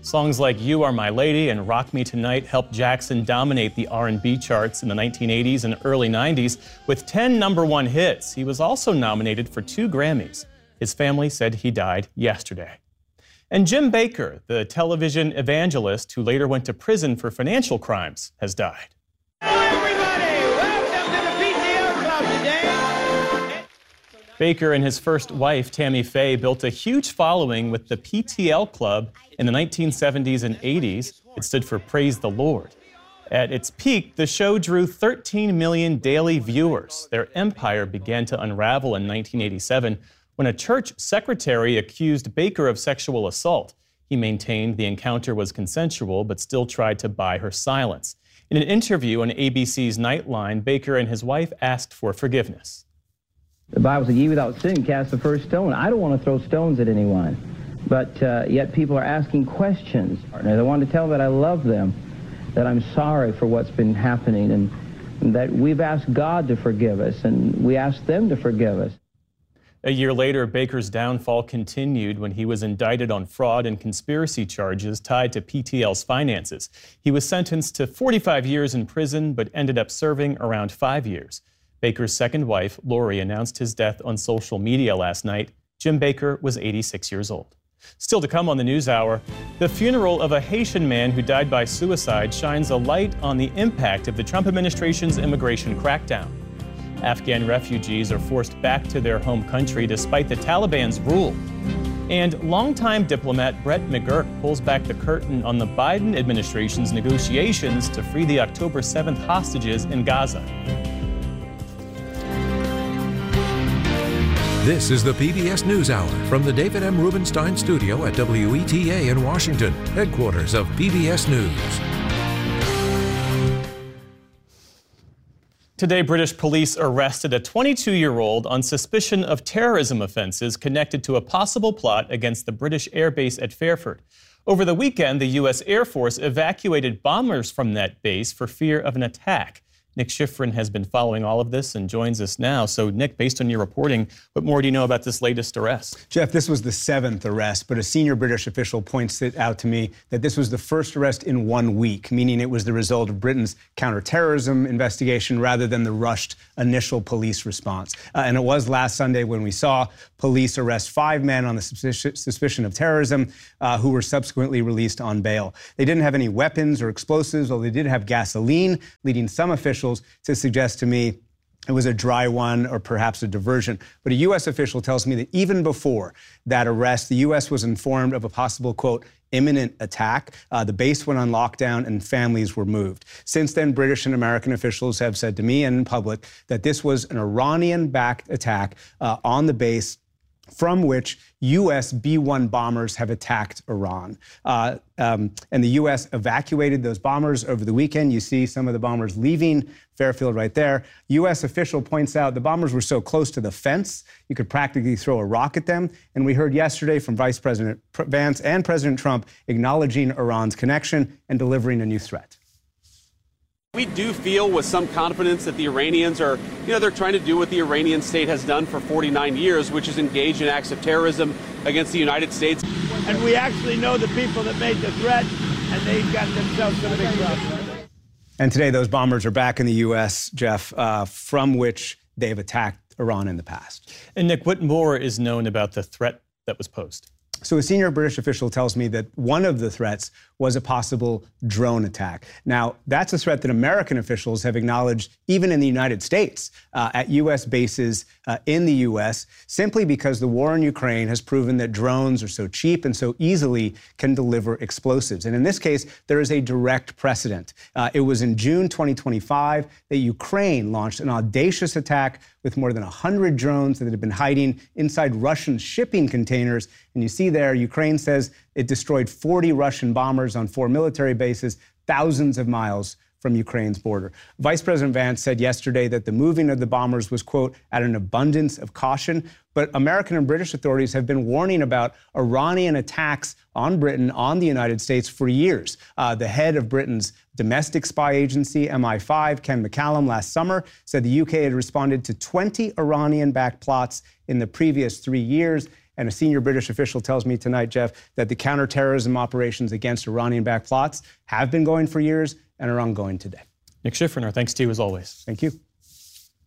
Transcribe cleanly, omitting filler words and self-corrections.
Songs like You Are My Lady and Rock Me Tonight helped Jackson dominate the R&B charts in the 1980s and early 90s with 10 #1 hits. He was also nominated for 2 Grammys. His family said he died yesterday. And Jim Bakker, the television evangelist who later went to prison for financial crimes, has died. Bakker and his first wife, Tammy Faye, built a huge following with the PTL Club in the 1970s and 80s. It stood for Praise the Lord. At its peak, the show drew 13 million daily viewers. Their empire began to unravel in 1987 when a church secretary accused Bakker of sexual assault. He maintained the encounter was consensual, but still tried to buy her silence. In an interview on ABC's Nightline, Bakker and his wife asked for forgiveness. The Bible says, ye without sin cast the first stone. I don't want to throw stones at anyone, but yet people are asking questions. And I want to tell them that I love them, that I'm sorry for what's been happening, and that we've asked God to forgive us, and we asked them to forgive us. A year later, Bakker's downfall continued when he was indicted on fraud and conspiracy charges tied to PTL's finances. He was sentenced to 45 years in prison, but ended up serving around 5 years. Bakker's second wife, Lori, announced his death on social media last night. Jim Bakker was 86 years old. Still to come on the NewsHour, the funeral of a Haitian man who died by suicide shines a light on the impact of the Trump administration's immigration crackdown. Afghan refugees are forced back to their home country despite the Taliban's rule. And longtime diplomat Brett McGurk pulls back the curtain on the Biden administration's negotiations to free the October 7th hostages in Gaza. This is the PBS NewsHour from the David M. Rubenstein studio at WETA in Washington, headquarters of PBS News. Today, British police arrested a 22-year-old on suspicion of terrorism offenses connected to a possible plot against the British air base at Fairford. Over the weekend, the U.S. Air Force evacuated bombers from that base for fear of an attack. Nick Schifrin has been following all of this and joins us now. So, Nick, based on your reporting, what more do you know about this latest arrest? Jeff, this was the 7th arrest, but a senior British official points it out to me that this was the first arrest in 1 week, meaning it was the result of Britain's counterterrorism investigation rather than the rushed initial police response. And it was last Sunday when we saw police arrest 5 men on the suspicion of terrorism who were subsequently released on bail. They didn't have any weapons or explosives, although they did have gasoline, leading some officials to suggest to me it was a dry one or perhaps a diversion. But a U.S. official tells me that even before that arrest, the U.S. was informed of a possible, quote, imminent attack. The base went on lockdown and families were moved. Since then, British and American officials have said to me and in public that this was an Iranian-backed attack on the base from which U.S. B-1 bombers have attacked Iran. And the U.S. evacuated those bombers over the weekend. You see some of the bombers leaving Fairfield right there. U.S. official points out the bombers were so close to the fence, you could practically throw a rock at them. And we heard yesterday from Vice President Vance and President Trump acknowledging Iran's connection and delivering a new threat. We do feel with some confidence that the Iranians are, they're trying to do what the Iranian state has done for 49 years, which is engage in acts of terrorism against the United States. And we actually know the people that made the threat, and they've got themselves in a big trouble. And today those bombers are back in the U.S., Jeff, from which they've attacked Iran in the past. And Nick, what more is known about the threat that was posed? So a senior British official tells me that one of the threats was a possible drone attack. Now, that's a threat that American officials have acknowledged even in the United States at U.S. bases in the U.S., simply because the war in Ukraine has proven that drones are so cheap and so easily can deliver explosives. And in this case, there is a direct precedent. It was in June 2025 that Ukraine launched an audacious attack with more than 100 drones that had been hiding inside Russian shipping containers. And you see there, Ukraine says it destroyed 40 Russian bombers on 4 military bases, thousands of miles from Ukraine's border. Vice President Vance said yesterday that the moving of the bombers was, quote, at an abundance of caution. But American and British authorities have been warning about Iranian attacks on Britain, on the United States for years. The head of Britain's domestic spy agency, MI5, Ken McCallum, last summer said the UK had responded to 20 Iranian-backed plots in the previous 3 years. And a senior British official tells me tonight, Jeff, that the counterterrorism operations against Iranian-backed plots have been going for years and are ongoing today. Nick Schifrin, our thanks to you as always. Thank you.